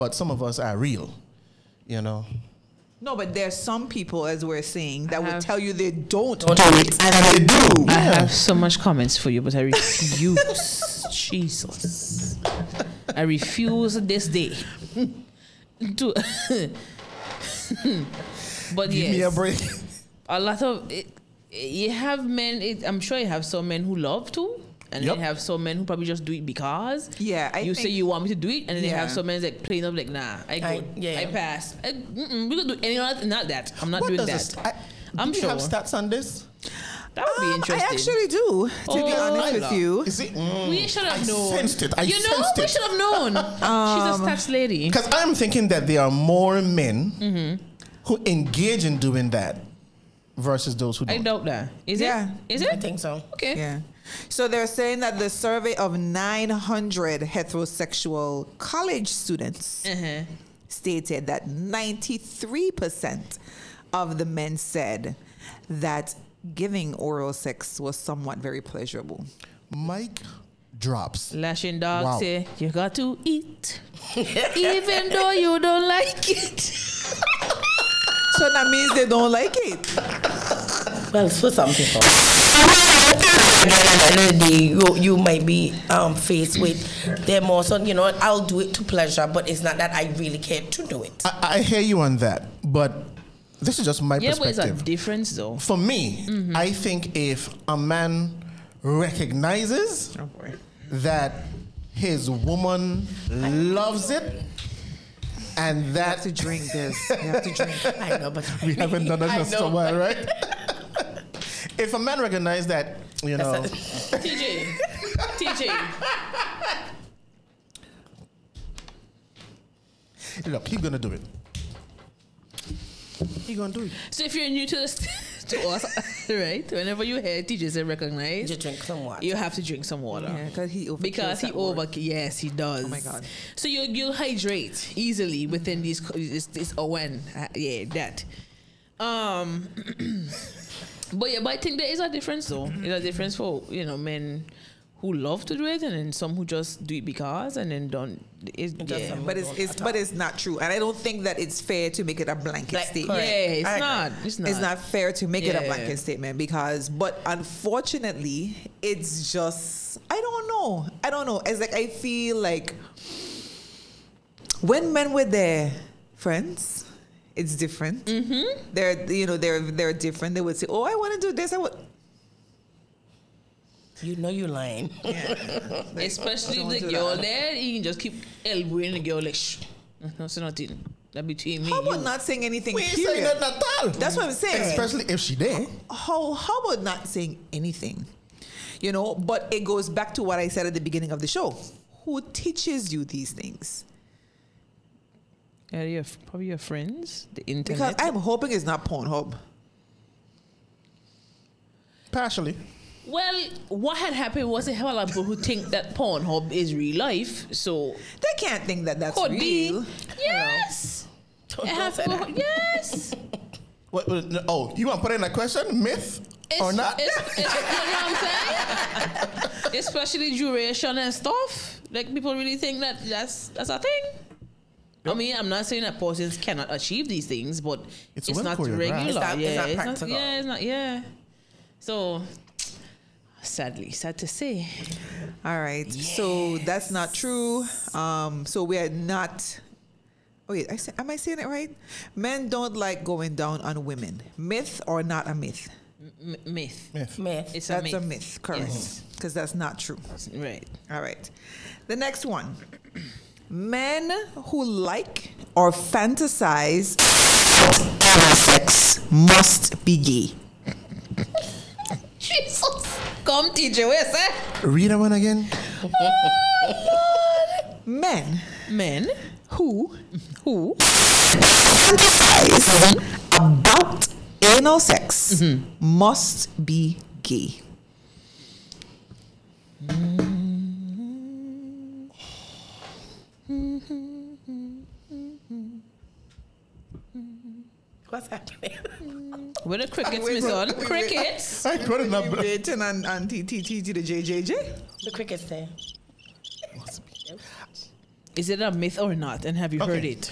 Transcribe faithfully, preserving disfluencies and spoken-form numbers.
but some of us are real, you know. No, but there's some people, as we're saying, that I will have- tell you they don't, Don't do do it, it. and they do. I have so much comments for you, but I refuse. Jesus. I refuse this day. to But Give yes, me a break. a lot of it, you have men. It, I'm sure you have some men who love to, and Yep. then you have some men who probably just do it because. Yeah, I you think- say you want me to do it, and then you Yeah. have some men like plain up like, nah, I go, I- yeah. I pass. I, mm-mm, we could do any other, not that. I'm not What doing does that. this? I, I'm do you sure have stats on this? That would be Um, I interesting. actually do, to be Oh, honest with Lila. you. You see, mm, We should have I known. sensed it. I you know, sensed we it. should have known. She's a stats lady. Because I'm thinking that there are more men Mm-hmm. who engage in doing that versus those who I don't. doubt that. Is Yeah. it? Is I it? think so. Okay. Yeah. So they're saying that the survey of nine hundred heterosexual college students Uh-huh. stated that ninety-three percent of the men said that giving oral sex was somewhat very pleasurable. Mike drops. Lashing dog Wow. say you got to eat, even though you don't like it. So that means they don't like it. Well, it's for some people. At the end of the day, you, you might be um, faced with them also, you know, I'll do it to pleasure, but it's not that I really care to do it. I, I hear you on that, but this is just my Yeah, but it's a perspective. difference though. For me, I think if a man recognizes Oh boy. that his woman loves it and You that have to drink this. You have to drink. I know, but we haven't done I that in know, a while, but- right? If a man recognizes that, you know, T J, T J. look, he's gonna do it. He's gonna do it. So if you're new to this, to us, right? Whenever you hear T J say recognize, just drink some water. you have to drink some water. Yeah, because he overkills Because he that word. over yes he does. Oh my God. So you you'll hydrate easily within these co- this this oh when uh, yeah that. Um, but yeah, but I think there is a difference though. There's a difference for you know men who love to do it and then some who just do it because and then don't. It's, Just yeah. some- But it's, it's but it's not true, and I don't think that it's fair to make it a blanket Like, statement. Yeah, correct. it's I agree. not. It's not. It's not fair to make it a Yeah. blanket statement because, but unfortunately, it's just I don't know. I don't know. It's like I feel like when men were their friends, it's different. Mm-hmm. They're you know they're they're different. They would say, "Oh, I want to do this." I would. You know you're lying. Especially Don't if do the girl that. there, you can just keep elbowing the girl like shh. No, say nothing. That between me. How and about you. not saying anything? We ain't saying period? nothing at all. That's what I'm saying. Especially if she there. how how about not saying anything? You know, but it goes back to what I said at the beginning of the show. Who teaches you these things? Yeah, your, probably your friends, the internet. Because I'm hoping it's not Pornhub. Partially. Well, what had happened was a hell of a lot of people who think that Pornhub is real life. So They can't think that that's could real. be. Yes. Don't, It don't have say people- that. yes. What, what, no, oh, you want to put in a question? Myth It's, or not? It's, it's, you know what I'm saying? Especially duration and stuff. Like people really think that that's that's a thing. I mean, I'm not saying that persons cannot achieve these things, but It's it's, well not choreographed. regular. It's not- it's yeah, not it's practical. yeah, it's not. Yeah. So, sadly, sad to say. All right. So that's not true. Um, so we are not. Oh wait, I say, am I saying it right? Men don't like going down on women. Myth or not a myth? M- myth. Myth. Myth. It's That's a a myth. myth, correct? Yes. Because that's not true. Right. All right. The next one. Men who like or fantasize about sex must be gay. Jesus. Come, T J, where's that? Read that one again. Men Men who who fantasize about anal sex must be gay. What's happening? where the crickets, Wait, Miss wait, on wait, wait. crickets. I put it up. You waiting on, on T T T to the J J J? The cricket's there. Is it a myth or not? And have you heard Okay. it?